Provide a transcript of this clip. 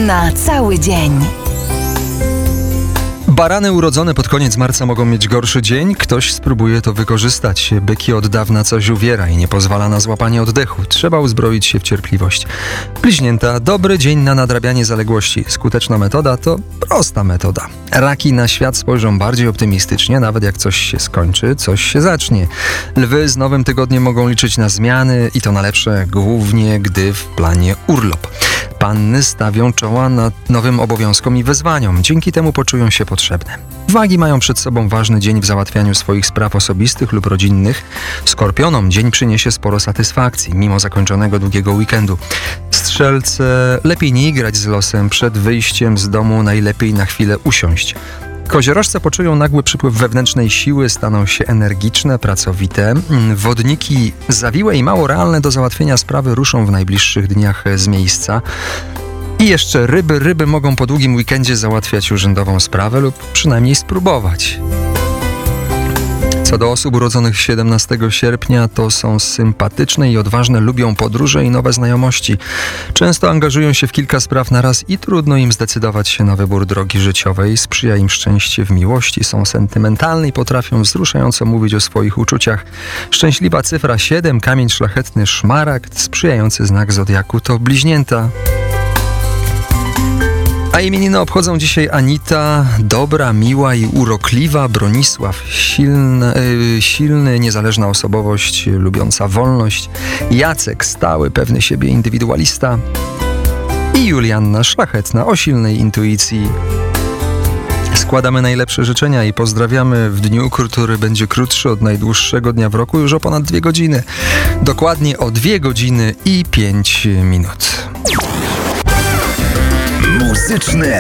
na cały dzień. Barany urodzone pod koniec marca mogą mieć gorszy dzień. Ktoś spróbuje to wykorzystać. Byki od dawna coś uwiera i nie pozwala na złapanie oddechu. Trzeba uzbroić się w cierpliwość. Bliźnięta, dobry dzień na nadrabianie zaległości. Skuteczna metoda to prosta metoda. Raki na świat spojrzą bardziej optymistycznie, nawet jak coś się skończy, coś się zacznie. Lwy z nowym tygodniem mogą liczyć na zmiany i to na lepsze, głównie gdy w planie urlop. Panny stawią czoła nad nowym obowiązkom i wyzwaniom. Dzięki temu poczują się potrzebne. Wagi mają przed sobą ważny dzień w załatwianiu swoich spraw osobistych lub rodzinnych. Skorpionom dzień przyniesie sporo satysfakcji, mimo zakończonego długiego weekendu. Strzelce, lepiej nie igrać z losem. Przed wyjściem z domu najlepiej na chwilę usiąść. Koziorożce poczują nagły przypływ wewnętrznej siły, staną się energiczne, pracowite. Wodniki zawiłe i mało realne do załatwienia sprawy ruszą w najbliższych dniach z miejsca. I jeszcze ryby. Ryby mogą po długim weekendzie załatwiać urzędową sprawę lub przynajmniej spróbować. Co do osób urodzonych 17 sierpnia, to są sympatyczne i odważne, lubią podróże i nowe znajomości. Często angażują się w kilka spraw na raz i trudno im zdecydować się na wybór drogi życiowej. Sprzyja im szczęście w miłości, są sentymentalni i potrafią wzruszająco mówić o swoich uczuciach. Szczęśliwa cyfra 7, kamień szlachetny szmaragd, sprzyjający znak zodiaku to bliźnięta. A imieniny obchodzą dzisiaj Anita, dobra, miła i urokliwa, Bronisław, silny, niezależna osobowość, lubiąca wolność, Jacek, stały, pewny siebie indywidualista i Julianna, szlachetna, o silnej intuicji. Składamy najlepsze życzenia i pozdrawiamy w dniu, który będzie krótszy od najdłuższego dnia w roku, już o ponad 2 godziny. Dokładnie o 2 godziny i 5 minut. Muzyczne